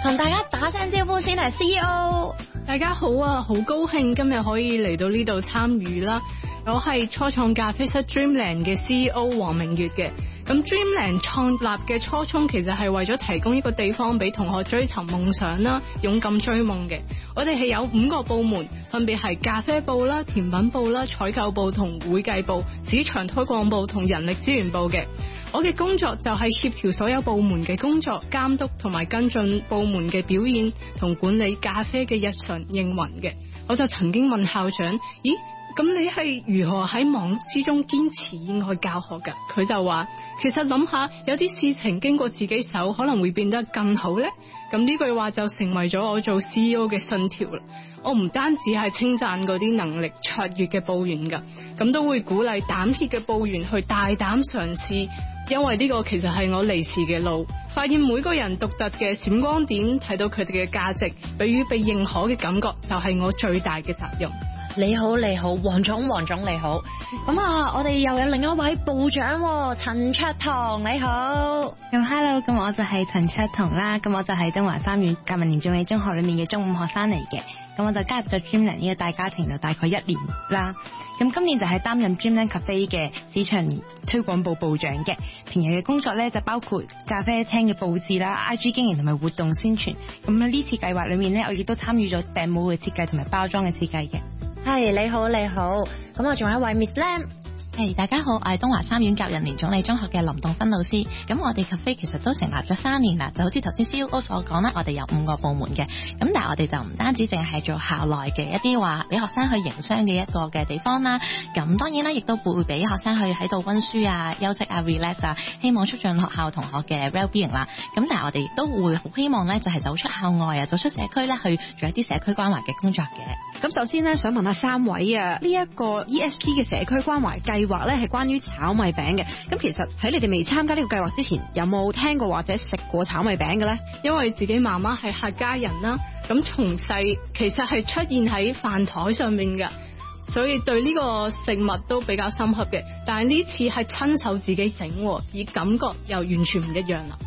同大家打聲招呼先係 CEO。 大家好啊，好高興今日可以嚟到呢度參與啦。我係初創咖啡室 Dreamland 嘅 CEO 黃明月嘅。咁 Dreamland 創立嘅初衷其實係為咗提供一個地方俾同學追尋夢想啦，勇敢追夢嘅。我哋係有5個部門，分別係咖啡部啦、甜品部啦、採購部同會計部、市場推廣部同人力資源部嘅。我嘅工作就係協調所有部門嘅工作，監督同埋跟進部門嘅表現同管理咖啡嘅日常營運嘅。我就曾經問校長，咦，咁你係如何喺忙之中堅持以外教學㗎？佢就話，其實諗下有啲事情經過自己手可能會變得更好呢。咁呢句話就成為咗我做 CEO 嘅信條啦。我唔單止係稱讚嗰啲能力卓越嘅部員㗎，咁都會鼓勵膽怯嘅部員去大膽嘗試，因為呢個其實係我離事嘅路，發現每個人獨特嘅閃光點，睇到佢哋嘅價值，俾予被認可嘅感覺，就係我最大嘅責任。 你好，黃總你好。咁啊，我哋又有另一位部長陳卓彤，你好。 咁 hello， 咁我就係陳卓彤啦。咁我就係東華三院革命連眾理中學裏面嘅中五學生嚟嘅。咁我就加入咗 Dreamland 呢個大家庭就大概1年啦。咁今年就係擔任 Dreamland Cafe 嘅市場推廣部部長嘅。平日嘅工作咧就包括咖啡廳嘅佈置啦、IG 經營同埋活動宣傳。咁呢次計劃裏面咧，我亦都參與咗餅模嘅設計同埋包裝嘅設計嘅。 係，你好。咁啊，仲有一位 Miss Lam。 大家好，我係東華三院革命連眾理中學嘅林棟芬老師。咁我哋 cafe 其實都成立咗3年啦，就好似頭先 CEO 所講啦，我哋有5個部門嘅。咁但係我哋就唔單止淨係做校內嘅一啲話俾學生去營商嘅一個嘅地方啦。咁當然啦，亦都會俾學生去喺度溫書啊、休息啊、relax 啊，希望促進學校同學嘅 well-being 啦。咁但係我哋亦都會好希望咧，就係走出校外啊，走出社區咧，去做一啲社區關懷嘅工作嘅。 咁首先咧，想問下3位啊，呢一個 ESG 嘅社區關懷計劃咧係關於炒米餅嘅。咁其實喺你哋未參加呢個計劃之前，有冇聽過或者食過炒米餅嘅咧？ 因為自己媽媽係客家人啦，咁從細其實係出現喺飯台上面嘅，所以對呢個食物都比較深刻嘅。但係呢次係親手自己整，而感覺又完全唔一樣啦。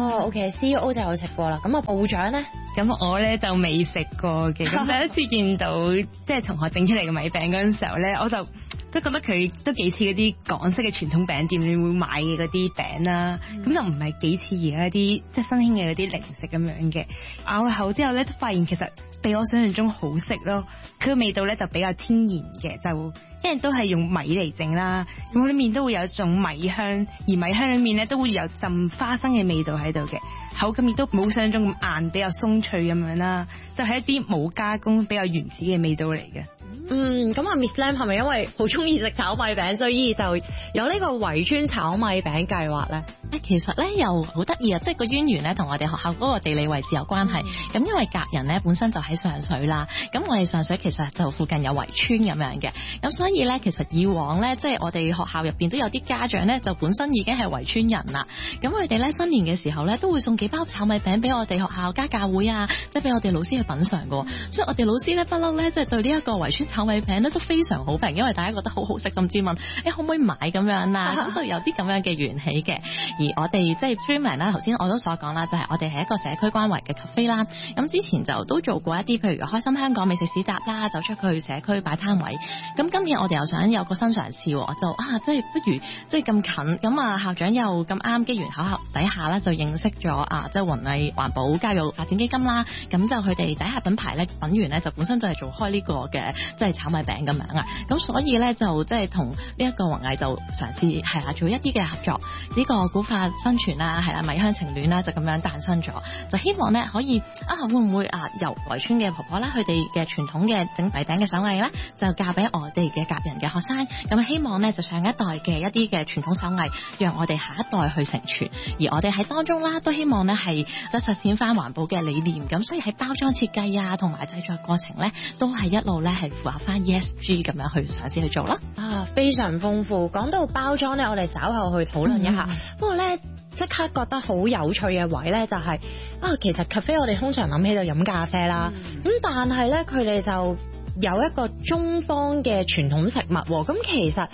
OK，CEO 就有食過啦。咁啊，部長咧？ 咁我咧就未食過嘅。咁第一次見到即係同學整出嚟嘅米餅嗰陣時候咧，我就都覺得佢都幾似嗰啲港式嘅傳統餅店你會買嘅嗰啲餅啦。咁就唔係幾似而家啲即係新興嘅嗰啲零食咁樣嘅。咬落口之後咧，都發現其實比我想象中好食咯。佢嘅味道咧就比較天然嘅，就因為都係用米嚟整啦。咁裏面都會有一種米香，而米香裏面咧都會有浸花生嘅味道喺度嘅。口感亦都冇想象中咁硬，比較鬆脆咁樣啦，就係一啲冇加工比較原始嘅味道嚟嘅。 咁啊 Miss Lam 係咪因為好中意食炒米餅，所以就有呢個圍村炒米餅計劃咧？ 其實咧又好得意啊，即係個淵源咧同我哋學校嗰個地理位置有關係。咁因為甲人咧本身就喺上水啦，咁我哋上水其實就附近有圍村咁樣嘅，咁所以咧其實以往咧即係我哋學校入邊都有啲家長咧就本身已經係圍村人啦。咁佢哋咧新年嘅時候咧都會送幾包炒米餅俾我哋學校家教會啊，即係俾我哋老師去品嚐嘅。所以我哋老師咧不嬲咧即係對呢一個圍村炒米餅咧都非常好評，因為大家覺得好好食，甚至問可唔可以買咁樣啦，咁就有啲咁樣嘅緣起嘅。而我哋即係 Dreamland 啦，頭先我都所講啦，就係我哋係一個社區關懷嘅 cafe 啦。咁之前就都做過一啲，譬如開心香港美食市集啦，走出去社區擺攤位。咁今年我哋又想有個新嘗試，就即係不如即係咁近，咁啊校長又咁啱機緣巧合底下咧就認識咗即係雲藝環保教育發展基金啦。咁就佢哋底下品牌咧品源咧就本身就係做開呢個嘅即係炒米餅咁樣啊。咁所以咧就即係同呢一個雲藝就嘗試係啦做一啲嘅合作，呢個古法生存啦，係啦米香情戀啦就咁樣誕生咗，就希望咧可以會唔會由圍村嘅婆婆啦，佢哋嘅傳統嘅整米餅嘅手藝咧，就教俾我哋嘅甲人嘅學生，咁希望咧就上一代嘅一啲嘅傳統手藝，讓我哋下一代去承傳，而我哋喺當中啦都希望咧係即實踐翻環保嘅理念，咁所以喺包裝設計啊同埋製作過程咧都係一路咧係符合翻 ESG 咁樣去嘗試去做啦。 非常豐富。講到包裝咧，我哋稍後去討論一下。不過咧即刻覺得好有趣嘅位咧就係其實 cafe 我哋通常諗起就飲咖啡啦，咁但係咧佢哋就有一個中方嘅傳統食物喎。咁其實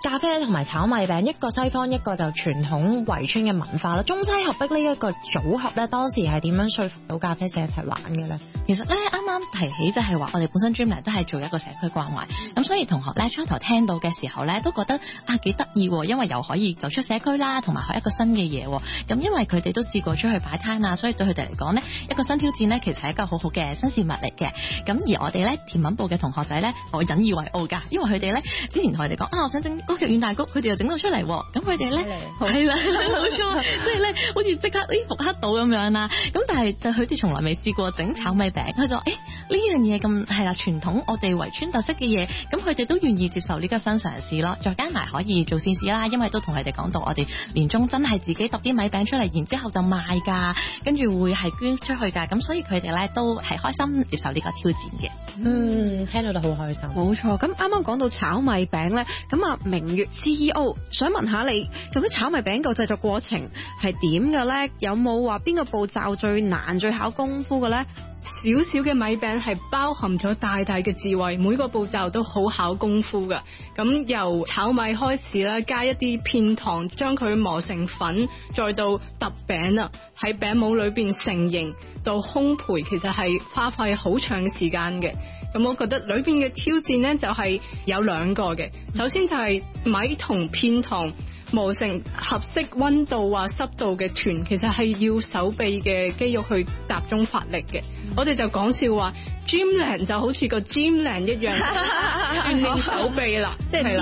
咖啡同埋炒米餅，一個西方，一個就傳統圍村嘅文化啦。中西合璧呢一個組合咧，當時係點樣說服到咖啡社一齊玩嘅咧？ 其實咧，啱啱提起就係話，我哋本身 Dreamland 都係做一個社區關懷，咁所以同學咧初頭聽到嘅時候咧，都覺得幾得意喎，因為又可以走出社區啦，同埋學一個新嘅嘢喎。咁因為佢哋都試過出去擺攤啊，所以對佢哋嚟講咧，一個新挑戰咧，其實係一個好好嘅新事物嚟嘅。咁而我哋咧甜品部嘅同學仔咧，我引以為傲㗎，因為佢哋咧之前同佢哋講我想整歌劇院蛋糕，佢哋又整到出嚟喎。咁佢哋咧係啦，冇錯，即係咧好似即刻復刻到咁樣啦。咁但係就佢哋從來未試過整炒米餅，佢就呢樣嘢咁係啦，傳統我哋圍村特色嘅嘢，咁佢哋都願意接受呢個新嘗試咯。再加埋可以做善事啦，因為都同佢哋講到我哋年終真係自己揼啲米餅出嚟，然之後就賣㗎，跟住會係捐出去㗎。咁所以佢哋咧都係開心接受呢個挑戰嘅。 聽到都好開心。 冇錯，咁啱啱講到炒米餅咧，咁啊明月 CEO 想問下你，究竟炒米餅個製作過程係點嘅咧？有冇話邊個步驟最難、最考功夫嘅咧？ 小小嘅米餅係包含咗大大嘅智慧，每個步驟都好考功夫㗎。咁由炒米開始啦，加一啲片糖，將佢磨成粉，再到揼餅啦，喺餅模裏邊成型到烘焙，其實係花費好長嘅時間嘅。咁我覺得裏邊嘅挑戰呢，就係有兩個嘅，首先就係米同片糖磨成合適溫度或濕度嘅團，其實係要手臂嘅肌肉去集中發力嘅。我哋就講笑話 Dreamland 就好似個 Dreamland 一樣鍛鍊手臂啦， 即係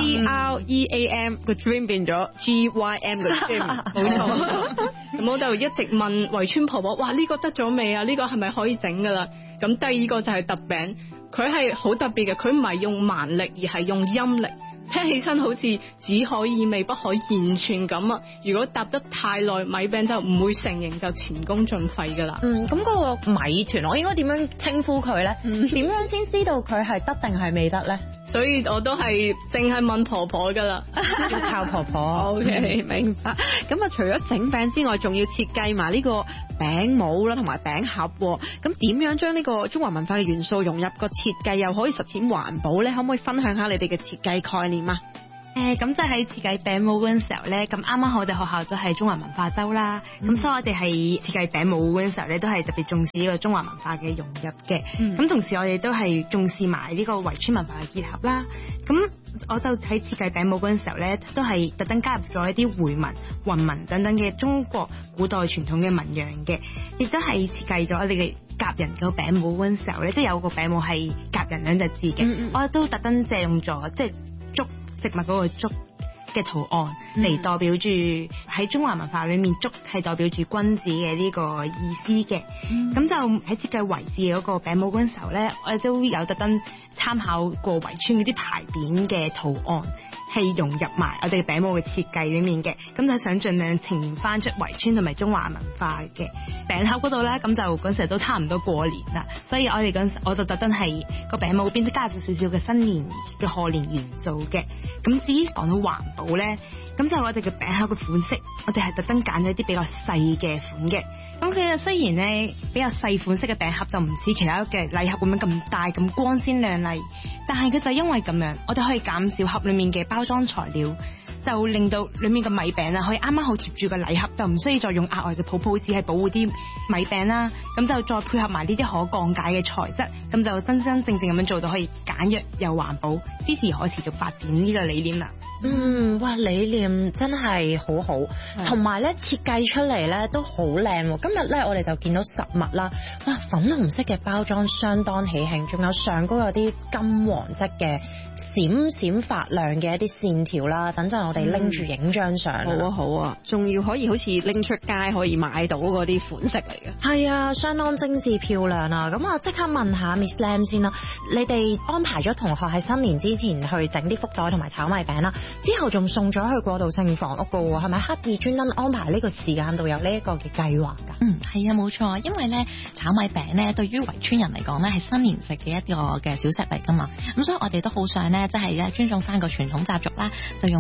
DREAM 個 Dream 變咗 GYM 個 Dream， 冇錯。咁我就一直問圍村婆婆，哇呢個得咗未啊？呢個係咪可以整噶啦？咁第二個就係揼餅，佢係好特別嘅，佢唔係用蠻力而係用陰力。聽起身好似只可意味不可言傳咁啊！如果搭得太耐，米餅就唔會成形，就前功盡廢噶啦。 咁嗰個米團我應該點樣稱呼佢咧？點樣先知道佢係得定係未得咧？ 所以我都係淨係問婆婆噶啦， 要靠婆婆。 OK， 明白。咁啊，除咗整餅之外，仲要設計埋呢個餅模啦，同埋餅盒。咁點樣將呢個中華文化嘅元素融入個設計，又可以實踐環保咧？可唔可以分享下你哋嘅設計概念啊？ 咁就喺設計餅模嗰陣時候咧，咁啱啱我哋學校都係中華文化周啦，咁所以我哋係設計餅模嗰陣時候咧，都係特別重視呢個中華文化嘅融入嘅。咁同時我哋都係重視埋呢個圍村文化嘅結合啦。咁我就喺設計餅模嗰陣時候咧，都係特登加入咗一啲回文、韻文等等嘅中國古代傳統嘅文樣嘅，亦都係設計咗我哋嘅甲人個餅模嗰陣時候咧，即係有個餅模係甲人兩隻字嘅，我都特登借用咗即係竹植物嗰個竹嘅圖案嚟代表住喺中華文化裏面，竹係代表住君子嘅呢個意思嘅。咁就喺設計圍字嗰個餅模嗰陣時候咧，我哋都有特登參考過圍村嗰啲牌匾嘅圖案，係融入埋我哋餅模嘅設計裏面嘅。咁就想盡量呈現翻出圍村同埋中華文化嘅餅盒嗰度咧。咁就嗰陣時都差唔多過年啦，所以我哋嗰陣我就特登係個餅模嗰邊都加咗少少嘅新年嘅賀年元素嘅。咁至於講到環保咧，咁就我哋嘅餅盒嘅款式，我哋係特登揀咗一啲比較細嘅款嘅。咁佢雖然咧比較細款式嘅餅盒就唔似其他嘅禮盒咁樣咁大咁光鮮亮麗，但係佢就因為咁樣，我哋可以減少盒裡面嘅包裝材料，就令到裡面嘅米餅啊可以啱啱好貼住個禮盒，就唔需要再用額外嘅泡泡紙去保護啲米餅啦。咁就再配合埋呢啲可降解嘅材質，咁就真真正正咁樣做到可以簡約又環保，支持可持續發展呢個理念啦。 哇，理念真係好好，同埋咧設計出嚟咧都好靚。今日咧我哋就見到實物啦，哇，粉紅色嘅包裝相當喜慶，仲有上高有啲金黃色嘅閃閃發亮嘅一啲線條啦。等陣我哋拎住影張相。 好啊好啊，仲要可以好似拎出街可以買到嗰啲款式嚟嘅。 係啊，相當精緻漂亮啊！咁啊，即刻問下 Miss Lam 先啦，你哋安排咗同學喺新年之前去整啲福袋同埋炒米餅啦，之後仲送咗去過渡性房屋噶喎，係咪刻意專登安排呢個時間度有呢一個嘅計劃㗎？ 係啊，冇錯，因為咧炒米餅咧對於圍村人嚟講咧係新年食嘅一個嘅小食嚟㗎嘛，咁所以我哋都好想咧即係咧尊重翻個傳統習俗啦，就用翻新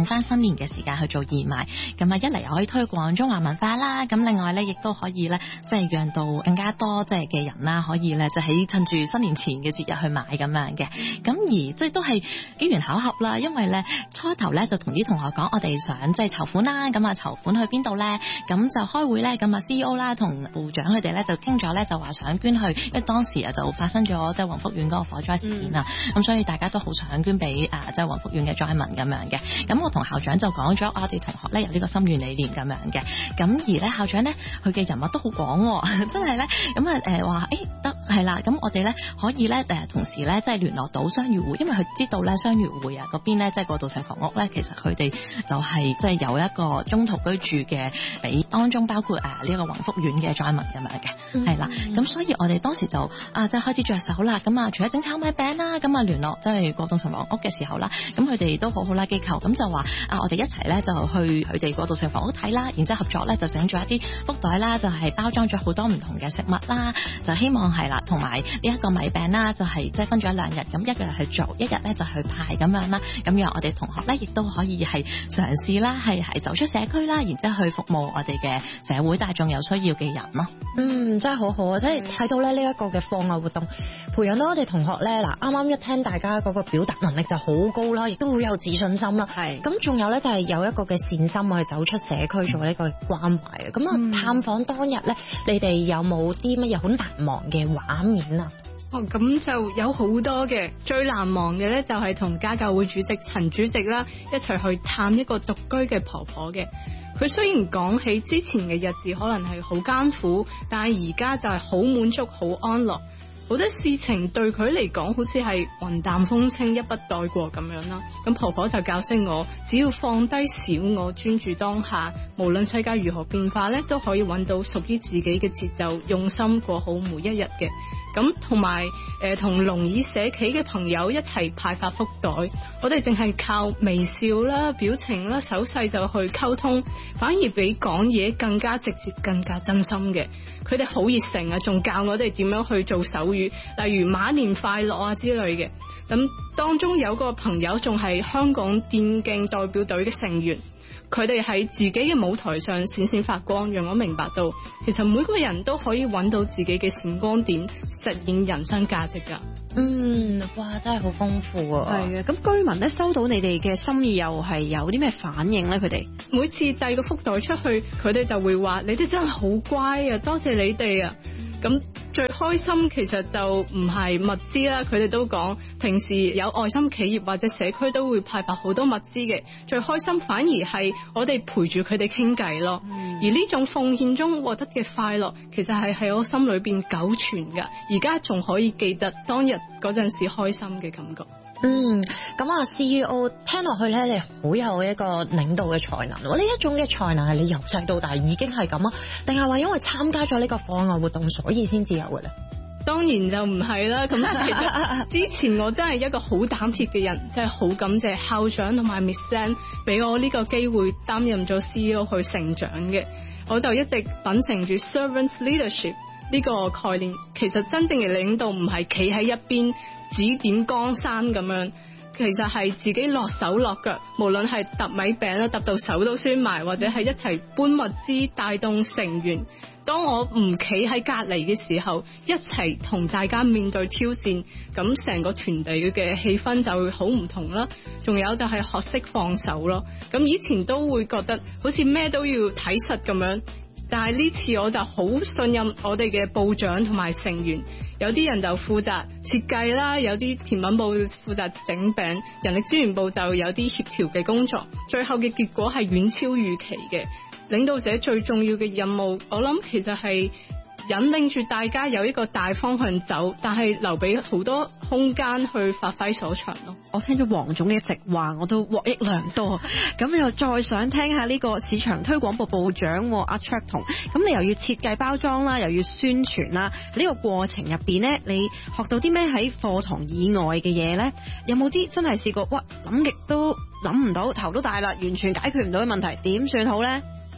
年嘅時間去做義賣，咁啊一嚟又可以推廣中華文化啦，咁另外咧亦都可以咧即係讓到更加多即係嘅人啦，可以咧就喺趁住新年前嘅節日去買咁樣嘅，咁而即係都係機緣巧合啦，因為咧初頭咧就同啲同學講，我哋想即係籌款啦，咁啊籌款去邊度咧？咁就開會咧，咁啊 CEO 啦同部長佢哋咧就傾咗咧，就話想捐去，因為當時啊就發生咗即係宏福苑嗰個火災事件啊，咁所以大家都好想捐俾即係宏福苑嘅災民咁樣嘅。咁我同校長就講咗，我哋同學咧有呢個心願理念咁樣嘅。咁而咧校長咧佢嘅人脈都好廣，真係咧咁啊話得係啦，咁我哋咧可以咧同時咧即係聯絡到商業會，因為佢知道咧商業會啊嗰邊咧即係過渡性房屋咧，其實佢哋就係即係有一個中途居住嘅，俾當中包括呢個宏福苑嘅災民咁樣嘅，係啦。咁所以我哋當時就即係開始着手啦。咁除咗整炒米餅啦，咁聯絡即係過渡性房屋嘅時候啦，咁佢哋都好好啦機構，咁就話我哋一齊咧就去佢哋過渡性房屋睇啦，然之後合作咧就整咗一啲福袋啦，就係包裝咗好多唔同嘅食物啦，就希望係啦，同埋呢一個米餅啦，就係即係分咗2日，咁一日去做，一日咧就去派咁樣啦。咁讓我哋同學咧亦都可以係嘗試啦，係走出社區啦，然之後去服務我哋嘅社會大眾有需要嘅人咯。 真係好好啊！即係睇到咧呢一個嘅課外活動，培養到我哋同學咧嗱，啱啱一聽大家嗰個表達能力就好高啦，亦都好有自信心啦。係咁，仲有咧就係有一個嘅善心去走出社區做呢個關懷啊。咁探訪當日咧，你哋有冇啲乜嘢好難忘嘅畫面啊？ 咁就有好多嘅，最難忘嘅咧就係同家教會主席陳主席啦一齊去探一個獨居嘅婆婆嘅。佢雖然講起之前嘅日子可能係好艱苦，但係而家就係好滿足、好安樂。好多事情對佢嚟講好似係雲淡風輕、一筆帶過咁樣啦。咁婆婆就教識我，只要放低小我，專注當下，無論世界如何變化咧，都可以揾到屬於自己嘅節奏，用心過好每一日嘅。咁同埋同龍耳社企嘅朋友一齊派發福袋，我哋淨係靠微笑啦、表情啦、手勢就去溝通，反而比講嘢更加直接、更加真心嘅。佢哋好熱誠啊，仲教我哋點樣去做手語，例如馬年快樂啊之類嘅。咁當中有個朋友仲係香港電競代表隊嘅成員。佢哋喺自己嘅舞台上閃閃發光，讓我明白到其實每個人都可以揾到自己嘅閃光點，實現人生價值㗎。 哇，真係好豐富啊！ 係啊，咁居民咧收到你哋嘅心意又係有啲咩反應咧？佢哋每次遞個福袋出去，佢哋就會話：你哋真係好乖啊，多謝你哋啊！咁最開心其實就唔係物資啦，佢哋都講平時有愛心企業或者社區都會派發好多物資嘅，最開心反而係我哋陪住佢哋傾偈咯。而呢種奉獻中獲得嘅快樂，其實係喺我心裏邊久存噶，而家仲可以記得當日嗰陣時開心嘅感覺。 咁CEO 聽落去咧，你好有一個領導嘅才能。呢一種嘅才能係你由細到大已經係咁啊？定係話因為參加咗呢個課外活動，所以先至有嘅咧？ 當然就唔係啦。咁其實之前我真係一個好膽怯嘅人，真係好感謝校長同埋 Miss Sam 俾我呢個機會擔任咗 CEO 去成長嘅。我就一直秉承住 servant leadership 呢個概念。其實真正嘅領導唔係企喺一邊指點江山咁樣，其實係自己落手落腳，無論係揼米餅啦，揼到手都酸埋，或者係一齊搬物資帶動成員。當我唔企喺隔離嘅時候，一齊同大家面對挑戰，咁成個團隊嘅氣氛就會好唔同啦。仲有就係學識放手咯。咁以前都會覺得好似咩都要睇實咁樣，但係呢次我就好信任我哋嘅部長同埋成員。有啲人就負責設計啦，有啲甜品部負責整餅，人力資源部就有啲協調嘅工作。最後嘅結果係遠超預期嘅。領導者最重要嘅任務，我諗其實係引領住大家有一個大方向走，但係留俾好多空間去發揮所長咯。 我聽咗黃總嘅一席話，我都獲益良多。咁又再想聽下呢個市場推廣部部長阿 Chuck 同，咁你又要設計包裝啦，又要宣傳啦，呢個過程入邊呢，你學到啲咩喺課堂以外嘅嘢呢？有冇啲真係試過哇諗極都諗唔到，頭都大啦，完全解決唔到嘅問題，點算好呢？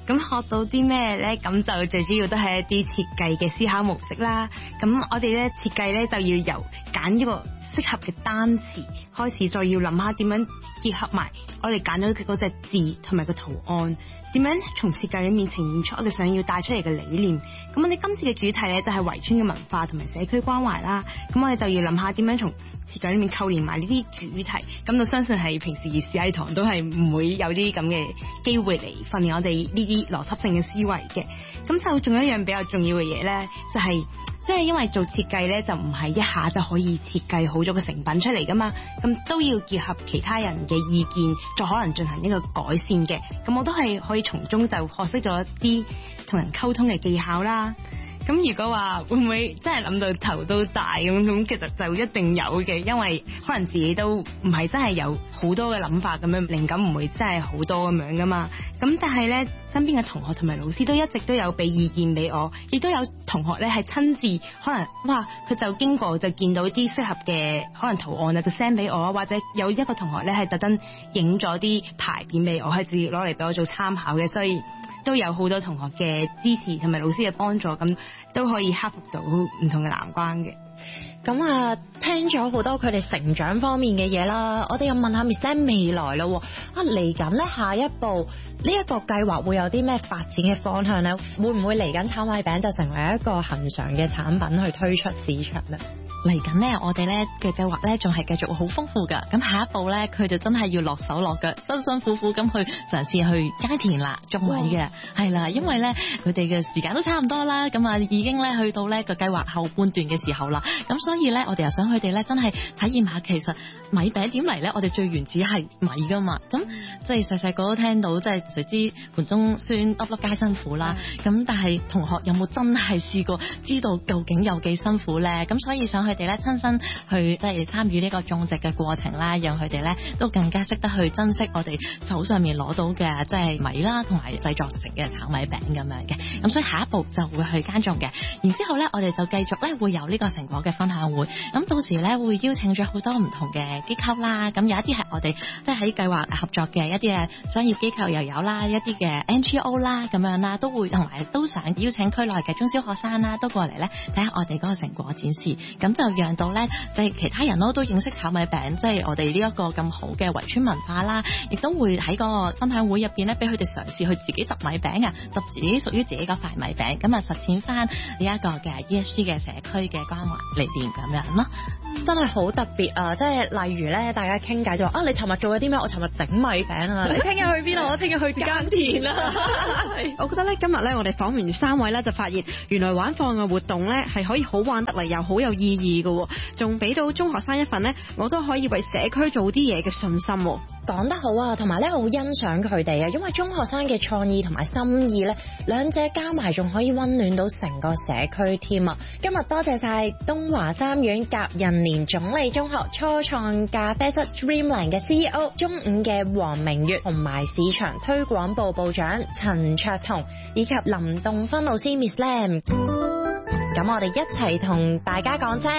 咁學到啲咩咧？咁就最主要都係一啲設計嘅思考模式啦。咁我哋咧設計咧就要由揀一個適合嘅單詞開始，再要諗下點樣結合埋我哋揀咗嘅嗰隻字同埋個圖案，點樣從設計裏面呈現出我哋想要帶出嚟嘅理念。咁我哋今次嘅主題咧就係圍村嘅文化同埋社區關懷啦。咁我哋就要諗下點樣從設計裏面扣連埋呢啲主題。咁就相信係平時視藝堂都係唔會有啲咁嘅機會嚟訓練我哋呢啲邏輯性嘅思維嘅。咁就仲有一樣比較重要嘅嘢咧，就係即係因為做設計咧就唔係一下就可以設計好咗個成品出嚟噶嘛，咁都要結合其他人嘅意見，再可能進行一個改善嘅。咁我都係可以從中就學識咗一啲同人溝通嘅技巧啦。咁如果話會唔會真係諗到頭都大咁，其實就一定有嘅，因為可能自己都唔係真係有好多嘅諗法咁樣，靈感唔會真係好多咁樣噶嘛。咁但係呢，身邊嘅同學同埋老師都一直都有俾意見俾我，亦都有同學呢係親自可能哇，佢就經過就見到啲適合嘅可能圖案啊，就 send 俾我，或者有一個同學呢係特登影咗啲牌片俾我，係直接攞嚟俾我做參考嘅，所以都有好多同學嘅支持同埋老師嘅幫助，咁都可以克服到唔同嘅難關嘅。 咁啊，聽咗好多佢哋成長方面嘅嘢啦，我哋又問下 Miss Lam 未來咯。嚟緊咧下一步呢一個計劃會有啲咩發展嘅方向咧？會唔會嚟緊炒米餅就成為一個恆常嘅產品去推出市場咧？ 嚟緊咧，我哋咧嘅計劃咧仲係繼續好豐富㗎。咁下一步咧，佢就真係要落手落腳，辛辛苦苦咁去嘗試去耕田啦、種米嘅，係啦。因為咧佢哋嘅時間都差唔多啦，咁啊已經咧去到咧個計劃後半段嘅時候啦。咁所以咧，我哋又想佢哋咧真係體驗下，其實米餅點嚟咧？我哋最原始係米㗎嘛。咁即係細細個都聽到，即係誰知盤中餐，粒粒皆辛苦啦。咁但係同學有冇真係試過知道究竟有幾辛苦咧？咁所以想佢哋咧親身去即係參與呢個種植嘅過程啦，讓佢哋咧都更加識得去珍惜我哋手上面攞到嘅即係米啦，同埋製作成嘅炒米餅咁樣嘅。咁所以下一步就會去耕種嘅，然之後咧我哋就繼續咧會有呢個成果嘅分享會。咁到時咧會邀請咗好多唔同嘅機構啦，咁有一啲係我哋即係喺計劃合作嘅一啲嘅商業機構又有啦，一啲嘅 NGO 啦咁樣啦，都會同埋都想邀請區內嘅中小學生啦都過嚟咧睇下我哋嗰個成果展示，咁就讓到咧即係其他人都認識炒米餅，即係我哋呢一個咁好嘅圍村文化啦，亦都會喺個分享會入邊咧俾佢哋嘗試去自己揼米餅啊，揼自己屬於自己嗰塊米餅，咁啊實踐翻呢一個嘅 ESG 嘅社區嘅關懷理念咁樣咯。 真係好特別啊！即係例如咧，大家傾偈就話啊，你尋日做咗啲咩？我尋日整米餅啊！你聽日去邊啊？我聽日去耕田啊！ 我覺得咧，今日咧，我哋訪完3位咧，就發現原來玩課嘅活動咧係可以好玩得嚟，又好有意義嘅，仲俾到中學生一份咧，我都可以為社區做啲嘢嘅信心。 講得好啊！同埋咧，我好欣賞佢哋啊，因為中學生嘅創意同埋心意咧，兩者加埋仲可以溫暖到成個社區添啊！今日多謝晒東華三院甲寅年總理中學初創咖啡室 Dreamland 嘅 CEO 中午嘅黃明月，同埋市場推廣部部長陳卓彤，以及林棟芬老師 Miss Lam。咁我哋一齊同大家講聲